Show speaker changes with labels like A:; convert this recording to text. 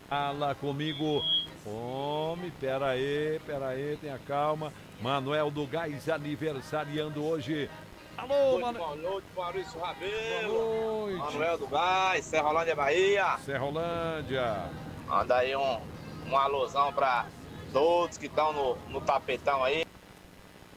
A: Fala comigo. Homem, pera aí, tenha calma. Manuel do Gás aniversariando hoje. Alô,
B: Muito
A: Manuel.
B: boa noite, Maurício
A: Boa
B: Rabelo.
A: noite.
B: Manuel do Gás, Serrolândia, Bahia.
A: Serrolândia.
B: Manda aí um alusão pra todos que estão no tapetão aí.